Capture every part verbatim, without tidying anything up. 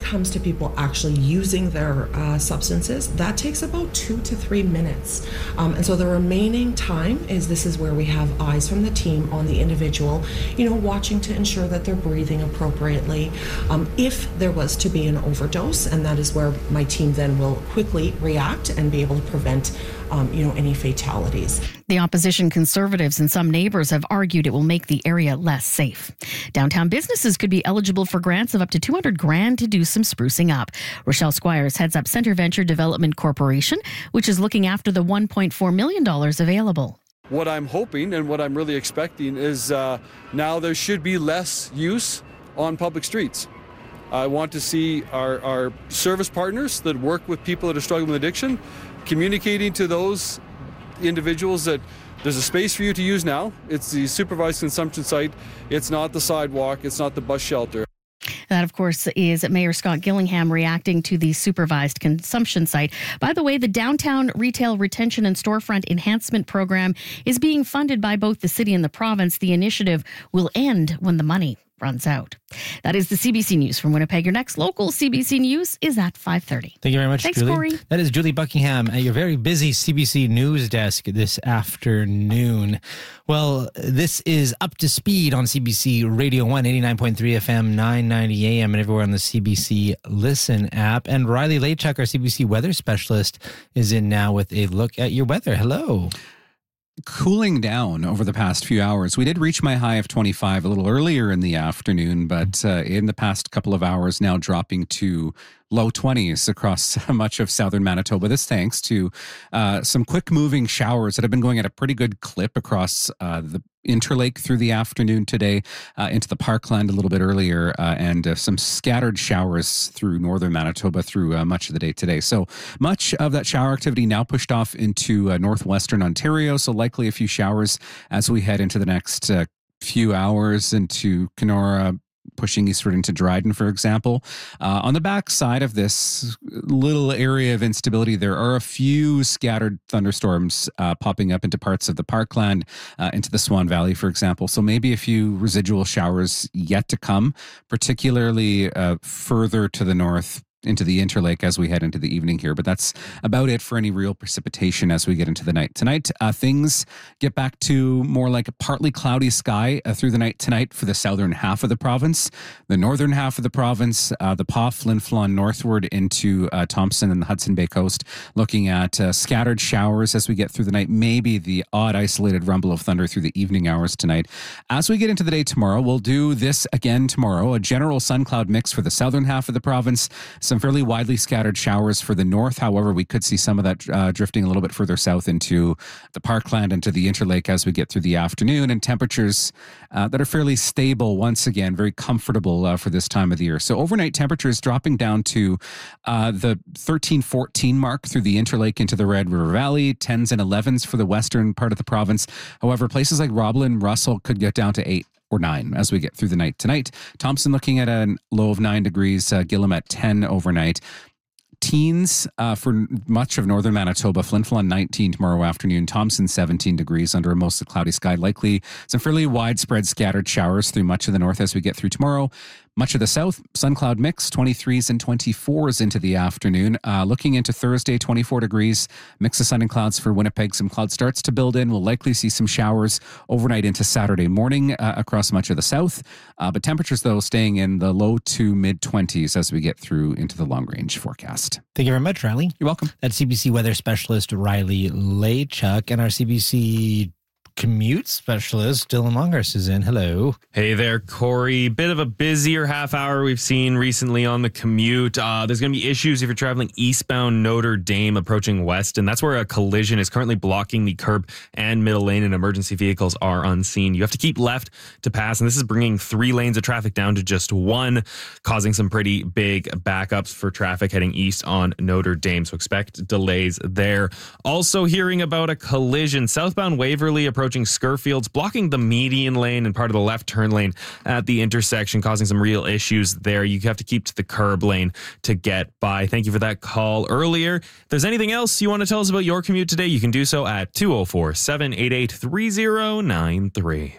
comes to people actually using their uh, substances, that takes about two to three minutes. Um, and so the remaining time is this is where we have eyes from the team on the individual, you know, watching to ensure that they're breathing appropriately. Um, if there was to be an overdose, and that is where my team then will quickly react and be able to prevent, um, you know, any fatalities. The opposition Conservatives and some neighbours have argued it will make the area less safe. Downtown businesses could be eligible for grants of up to two hundred grand to do some sprucing up. Rochelle Squires heads up Centre Venture Development Corporation, which is looking after the one point four million dollars available. What I'm hoping and what I'm really expecting is uh, now there should be less use on public streets. I want to see our, our service partners that work with people that are struggling with addiction communicating to those individuals that there's a space for you to use now. It's the supervised consumption site. It's not the sidewalk. It's not the bus shelter. That, of course, is Mayor Scott Gillingham reacting to the supervised consumption site. By the way, the Downtown Retail Retention and Storefront Enhancement Program is being funded by both the city and the province. The initiative will end when the money runs out. That is the C B C News from Winnipeg. Your next local C B C News is at five thirty. Thank you very much, Thanks, Julie. Corey. That is Julie Buckingham at your very busy C B C News desk this afternoon. Well, this is Up to Speed on C B C Radio one, eighty-nine point three F M, nine ninety A M, and everywhere on the C B C Listen app. And Riley Laychuk, our C B C weather specialist, is in now with a look at your weather. Hello. Cooling down over the past few hours. We did reach my high of twenty-five a little earlier in the afternoon, but uh, in the past couple of hours now dropping to low twenties across much of southern Manitoba. This thanks to uh, some quick moving showers that have been going at a pretty good clip across uh, the Interlake through the afternoon today, uh, into the Parkland a little bit earlier, uh, and uh, some scattered showers through northern Manitoba through uh, much of the day today. So much of that shower activity now pushed off into uh, northwestern Ontario, so likely a few showers as we head into the next uh, few hours into Kenora, pushing eastward into Dryden, for example. Uh, on the back side of this little area of instability, there are a few scattered thunderstorms uh, popping up into parts of the Parkland, uh, into the Swan Valley, for example. So maybe a few residual showers yet to come, particularly uh, further to the north into the Interlake as we head into the evening here. But that's about it for any real precipitation as we get into the night. Tonight, uh, things get back to more like a partly cloudy sky uh, through the night tonight for the southern half of the province. The northern half of the province, uh, the Pas, Flin Flon northward into uh, Thompson and the Hudson Bay coast, looking at uh, scattered showers as we get through the night, maybe the odd isolated rumble of thunder through the evening hours tonight. As we get into the day tomorrow, we'll do this again tomorrow, a general sun cloud mix for the southern half of the province, some fairly widely scattered showers for the north. However, we could see some of that uh, drifting a little bit further south into the Parkland and to the Interlake as we get through the afternoon, and temperatures uh, that are fairly stable once again, very comfortable uh, for this time of the year. So overnight temperatures dropping down to uh, the thirteen, fourteen mark through the Interlake into the Red River Valley, tens and elevens for the western part of the province. However, places like Roblin, Russell could get down to eight or nine as we get through the night tonight. Thompson looking at a low of nine degrees, uh, Gillam at ten overnight. Teens uh, for much of northern Manitoba, Flin Flon nineteen tomorrow afternoon, Thompson seventeen degrees under a mostly cloudy sky. Likely some fairly widespread scattered showers through much of the north as we get through tomorrow. Much of the south, sun cloud mix, twenty-threes and twenty-fours into the afternoon. Uh, looking into Thursday, twenty-four degrees, mix of sun and clouds for Winnipeg. Some cloud starts to build in. We'll likely see some showers overnight into Saturday morning uh, across much of the south. Uh, but temperatures, though, staying in the low to mid-twenties as we get through into the long-range forecast. Thank you very much, Riley. You're welcome. That's C B C weather specialist Riley Laychuk, and our C B C commute specialist Dylan Longhurst is in. Hello. Hey there, Corey. Bit of a busier half hour we've seen recently on the commute. Uh, there's going to be issues if you're traveling eastbound Notre Dame approaching Weston. That's where a collision is currently blocking the curb and middle lane, and emergency vehicles are unseen. You have to keep left to pass, and this is bringing three lanes of traffic down to just one, causing some pretty big backups for traffic heading east on Notre Dame. So expect delays there. Also hearing about a collision southbound Waverly approaching Scurfield's, blocking the median lane and part of the left turn lane at the intersection, causing some real issues there. You have to keep to the curb lane to get by. Thank you for that call earlier. If there's anything else you want to tell us about your commute today, you can do so at two oh four, seven eight eight, three oh nine three.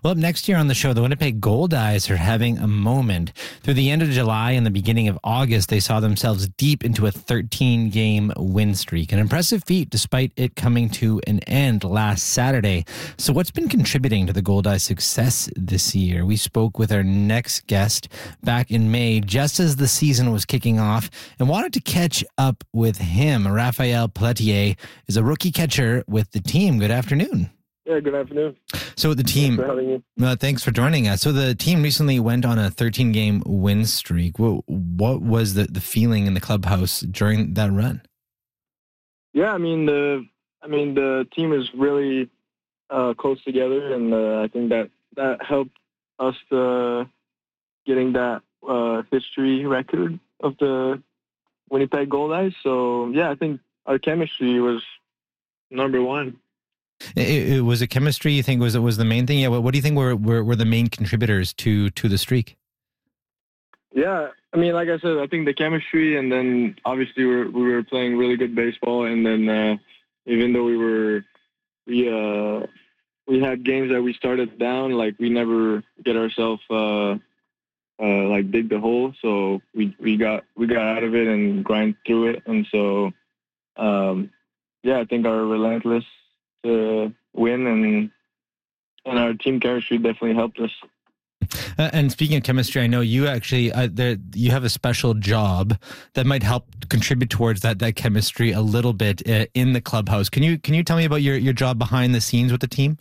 Well, up next year on the show, the Winnipeg Gold Eyes are having a moment. Through the end of July and the beginning of August, they saw themselves deep into a thirteen-game win streak. An impressive feat despite it coming to an end last Saturday. So what's been contributing to the Gold Eyes' success this year? We spoke with our next guest back in May, just as the season was kicking off, and wanted to catch up with him. Raphael Pelletier is a rookie catcher with the team. Good afternoon. Yeah, good afternoon. So the team, Thanks for having me. Uh, thanks for joining us. So the team recently went on a thirteen-game win streak. What, what was the, the feeling in the clubhouse during that run? Yeah, I mean the I mean the team is really uh, close together, and uh, I think that that helped us uh, getting that uh, history record of the Winnipeg Gold Eyes. So yeah, I think our chemistry was number one. It, it was a chemistry. You think was it was the main thing? Yeah. What, what do you think were, were were the main contributors to to the streak? Yeah, I mean, like I said, I think the chemistry, and then obviously we were, we were playing really good baseball, and then uh, even though we were we uh, we had games that we started down, like we never get ourselves uh, uh, like dig the hole, so we we got we got out of it and grind through it, and so um, yeah, I think our relentless to win and and our team chemistry definitely helped us. Uh, and speaking of chemistry, I know you actually uh, there you have a special job that might help contribute towards that that chemistry a little bit uh, in the clubhouse. Can you can you tell me about your, your job behind the scenes with the team?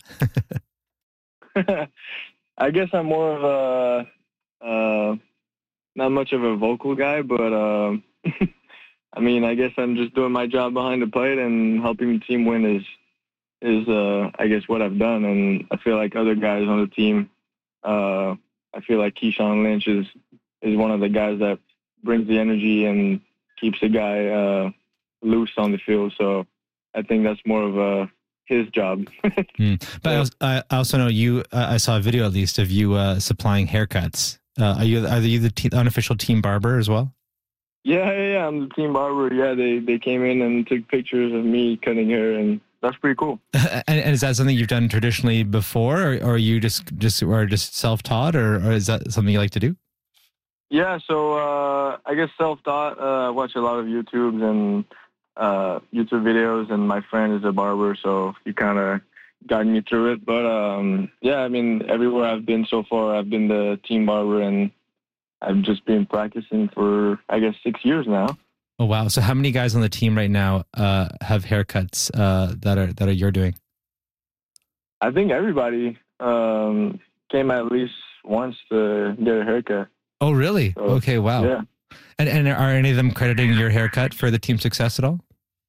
I guess I'm more of a uh, not much of a vocal guy, but uh, I mean, I guess I'm just doing my job behind the plate, and helping the team win is. is, uh, I guess, what I've done. And I feel like other guys on the team, uh, I feel like Keyshawn Lynch is, is one of the guys that brings the energy and keeps the guy uh, loose on the field. So I think that's more of a, his job. mm. But I, was, I also know you, uh, I saw a video at least of you uh, supplying haircuts. Uh, are you are you the te- unofficial team barber as well? Yeah, yeah, yeah. I'm the team barber. Yeah, they, they came in and took pictures of me cutting hair, and that's pretty cool. and, and is that something you've done traditionally before, or, or are you just just or just self-taught, or, or is that something you like to do? Yeah, so uh, I guess self-taught. Uh, I watch a lot of YouTubes and uh, YouTube videos, and my friend is a barber, so he kind of guided me through it. But um, yeah, I mean, everywhere I've been so far, I've been the team barber, and I've just been practicing for, I guess, six years now. Oh wow! So how many guys on the team right now uh, have haircuts uh, that are that are you're doing? I think everybody um, came at least once to get a haircut. Oh really? So, okay, wow. Yeah. And and are any of them crediting your haircut for the team's success at all?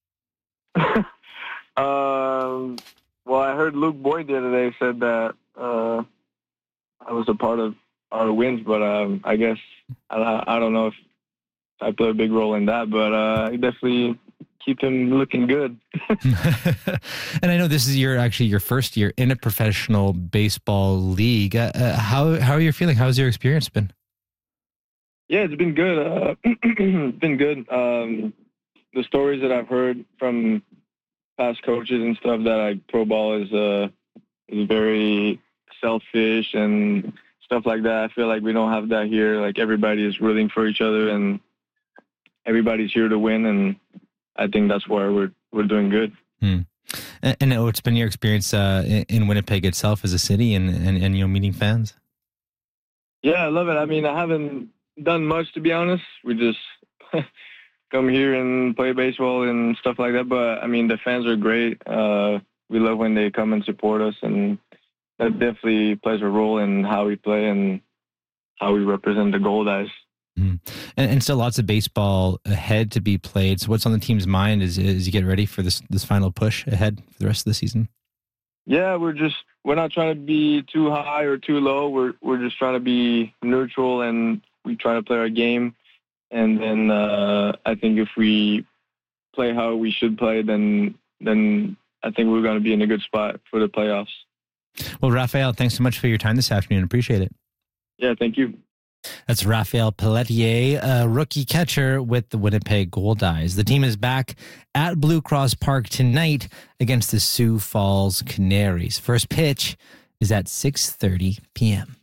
um. Well, I heard Luke Boyd the other day said that uh, I was a part of our wins, but um, I guess I, I don't know if I play a big role in that, but uh, I definitely keep him looking good. And I know this is your actually your first year in a professional baseball league. Uh, uh, how how are you feeling? How's your experience been? Yeah, it's been good. Uh, it's been good. Um, the stories that I've heard from past coaches and stuff, that like pro ball is uh, is very selfish and stuff like that. I feel like we don't have that here. Like everybody is rooting for each other, and everybody's here to win, and I think that's why we're we're doing good. Hmm. And, and what's been your experience uh, in, in Winnipeg itself as a city, and, and, and you know meeting fans? Yeah, I love it. I mean, I haven't done much, to be honest. We just come here and play baseball and stuff like that. But I mean, the fans are great. Uh, we love when they come and support us, and that definitely plays a role in how we play and how we represent the Gold Eyes. Mm. And, and still lots of baseball ahead to be played. So what's on the team's mind as, as you get ready for this this final push ahead for the rest of the season? Yeah, we're just we're not trying to be too high or too low. We're we're just trying to be neutral, and we try to play our game. And then uh, I think if we play how we should play, then then I think we're going to be in a good spot for the playoffs. Well, Raphael, thanks so much for your time this afternoon. Appreciate it. Yeah, thank you. That's Raphael Pelletier, a rookie catcher with the Winnipeg Gold Eyes. The team is back at Blue Cross Park tonight against the Sioux Falls Canaries. First pitch is at six thirty p.m.